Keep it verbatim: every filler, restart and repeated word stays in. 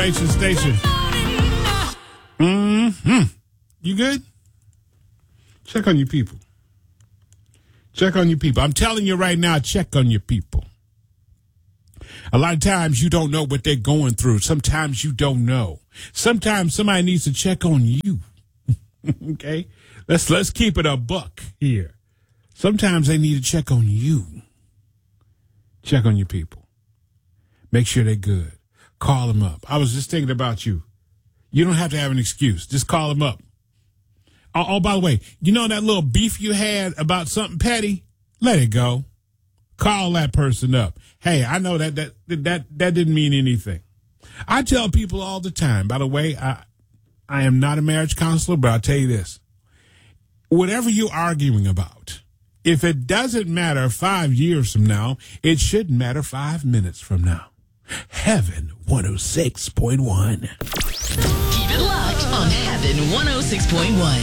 Station, station. Mm-hmm. You good? Check on your people. Check on your people. I'm telling you right now, check on your people. A lot of times you don't know what they're going through. Sometimes you don't know. Sometimes somebody needs to check on you. Okay? Let's let's keep it a buck here. Sometimes they need to check on you. Check on your people. Make sure they're good. Call them up. I was just thinking about you. You don't have to have an excuse. Just call them up. Oh, oh, by the way, you know that little beef you had about something petty? Let it go. Call that person up. Hey, I know that that that that didn't mean anything. I tell people all the time, by the way, I I am not a marriage counselor, but I'll tell you this. Whatever you're arguing about, if it doesn't matter five years from now, it shouldn't matter five minutes from now. Heaven one oh six point one. Keep it locked on Heaven one oh six point one.